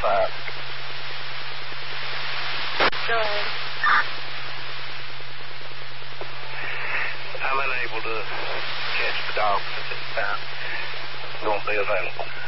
fast. Go ahead. I'm unable to catch the dogs at this time. Won't be available.